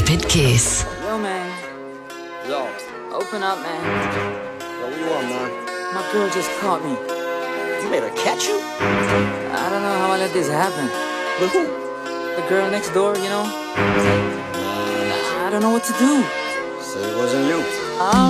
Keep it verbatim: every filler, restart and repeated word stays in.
Rapid Kiss. Yo, man. Yo. Open up, man. Yo, what you want, man? My girl just caught me. You made her catch you? I don't know how I let this happen. With who? The girl next door, you know? I don't know what to do. Say it wasn't you. I